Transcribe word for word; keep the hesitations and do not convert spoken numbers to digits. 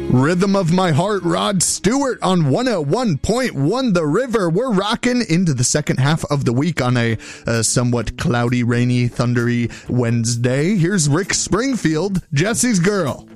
Rhythm of My Heart, Rod Stewart on one oh one point one The River. We're rocking into the second half of the week on a, a somewhat cloudy, rainy, thundery Wednesday. Here's Rick Springfield, Jesse's Girl.